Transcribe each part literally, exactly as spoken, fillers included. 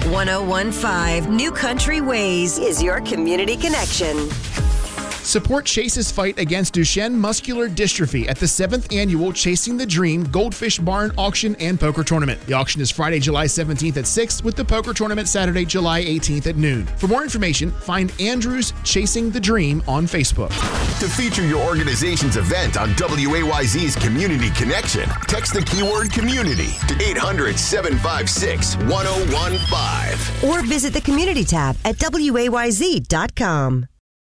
one oh one point five New Country Ways is your community connection. Support Chase's fight against Duchenne muscular dystrophy at the seventh annual Chasing the Dream Goldfish Barn Auction and Poker Tournament. The auction is Friday, July seventeenth at six, with the poker tournament Saturday, July eighteenth at noon. For more information, find Andrew's Chasing the Dream on Facebook. To feature your organization's event on W A Y Z's Community Connection, text the keyword community to eight hundred, seven five six, one oh one five. Or visit the community tab at W A Y Z dot com.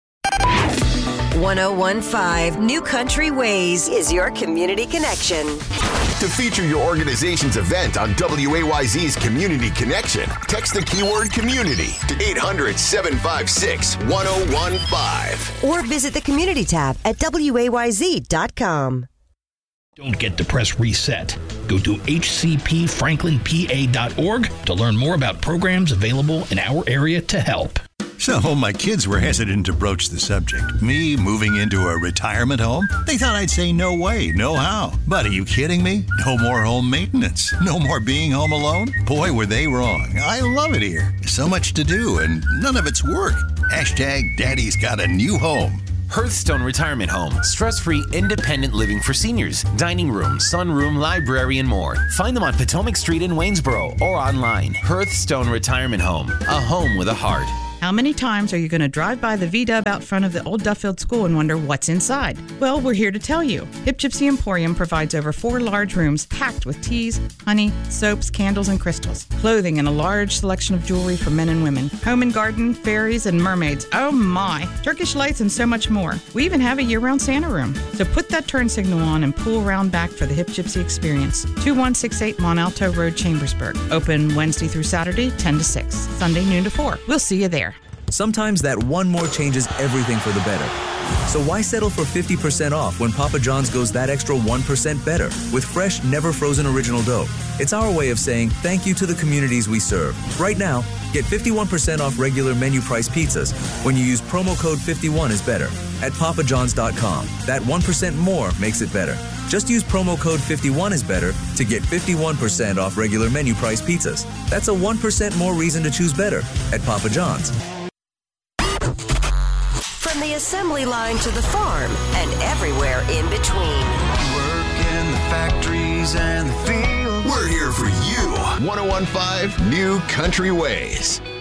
one oh one point five New Country Ways is your community connection. To feature your organization's event on W A Y Z's Community Connection, text the keyword community to eight hundred, seven five six, one oh one five. Or visit the community tab at W A Y Z dot com. Don't get depressed, reset. Go to H C P franklin P A dot org to learn more about programs available in our area to help. So my kids were hesitant to broach the subject. Me moving into a retirement home? They thought I'd say no way, no how. But are you kidding me? No more home maintenance. No more being home alone? Boy, were they wrong. I love it here. So much to do and none of it's work. Hashtag Daddy's got a new home. Hearthstone Retirement Home. Stress-free, independent living for seniors. Dining room, sunroom, library, and more. Find them on Potomac Street in Waynesboro or online. Hearthstone Retirement Home. A home with a heart. How many times are you going to drive by the V-Dub out front of the old Duffield School and wonder what's inside? Well, we're here to tell you. Hip Gypsy Emporium provides over four large rooms packed with teas, honey, soaps, candles, and crystals. Clothing and a large selection of jewelry for men and women. Home and garden, fairies, and mermaids. Oh my! Turkish lights and so much more. We even have a year-round Santa room. So put that turn signal on and pull around back for the Hip Gypsy experience. two one six eight Mont Alto Road, Chambersburg. Open Wednesday through Saturday, ten to six. Sunday, noon to four. We'll see you there. Sometimes that one more changes everything for the better. So why settle for fifty percent off when Papa John's goes that extra one percent better with fresh, never frozen original dough? It's our way of saying thank you to the communities we serve. Right now, get fifty-one percent off regular menu price pizzas when you use promo code fifty-one is better at papa johns dot com. That one percent more makes it better. Just use promo code fifty-one is better to get fifty-one percent off regular menu price pizzas. That's a one percent more reason to choose better at Papa John's. From the assembly line to the farm and everywhere in between. Work in the factories and the fields. We're here for you. one oh one point five New Country Ways.